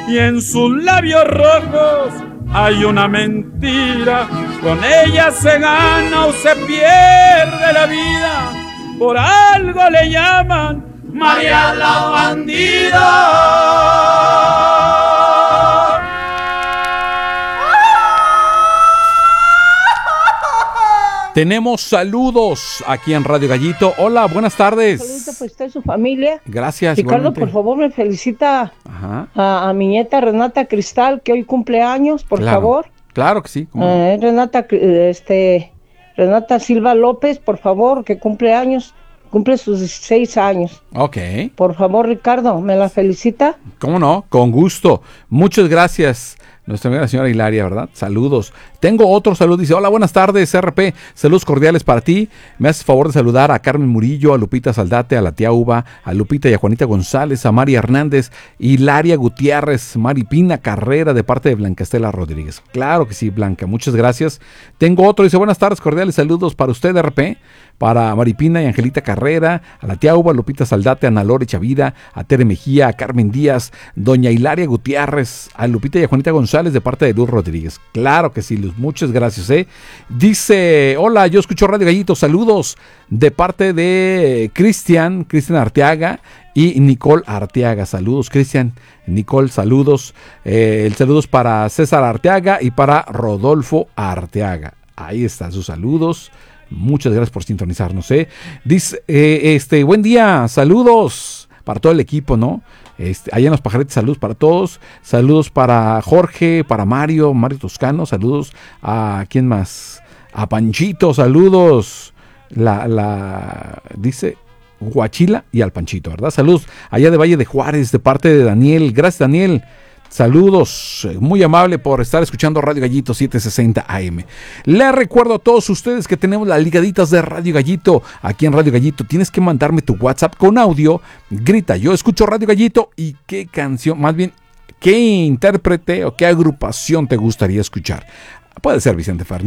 y en sus labios rojos hay una mentira. Con ella se gana o se pierde la vida. Por algo le llaman María la bandida. Tenemos saludos aquí en Radio Gallito. Hola, buenas tardes. Saludos para usted y su familia. Gracias. Ricardo, igualmente. por favor, me felicita a mi nieta Renata Cristal, que hoy cumple años, por favor. Claro que sí. Renata Silva López, por favor, que cumple años, cumple sus 16 años. Ok. Por favor, Ricardo, ¿me la felicita? ¿Cómo no? Con gusto. Muchas gracias. Nuestra amiga la señora Hilaria, ¿verdad? Saludos. Tengo otro saludo. Dice, hola, buenas tardes, RP. Saludos cordiales para ti. Me haces favor de saludar a Carmen Murillo, a Lupita Saldate, a la tía Uva, a Lupita y a Juanita González, a Mari Hernández, Hilaria Gutiérrez, Maripina Carrera, de parte de Blanca Estela Rodríguez. Claro que sí, Blanca. Muchas gracias. Tengo otro. Dice, buenas tardes, cordiales saludos para usted, RP. Para Maripina y Angelita Carrera, a la tía Uva, Lupita Saldate, a Ana Lore Chavida, a Tere Mejía, a Carmen Díaz, doña Hilaria Gutiérrez, a Lupita y a Juanita González, de parte de Luz Rodríguez. Claro que sí, Luz, muchas gracias. Dice, hola, yo escucho Radio Gallito, saludos de parte de Cristian Arteaga y Nicole Arteaga. Saludos, Cristian, Nicole, saludos. Saludos para César Arteaga y para Rodolfo Arteaga. Ahí están sus saludos. Muchas gracias por sintonizarnos. Dice, buen día, saludos para todo el equipo, ¿no? Allá en Los Pajaretes, saludos para todos. Saludos para Jorge, para Mario Toscano. Saludos a, ¿quién más? A Panchito, saludos. Dice Huachila y al Panchito, ¿verdad? Saludos allá de Valle de Juárez, de parte de Daniel. Gracias, Daniel. Saludos, muy amable por estar escuchando Radio Gallito 760 AM. Les recuerdo a todos ustedes que tenemos las ligaditas de Radio Gallito. Aquí en Radio Gallito tienes que mandarme tu WhatsApp con audio. Grita, yo escucho Radio Gallito, y qué canción, más bien, qué intérprete o qué agrupación te gustaría escuchar. Puede ser Vicente Fernández.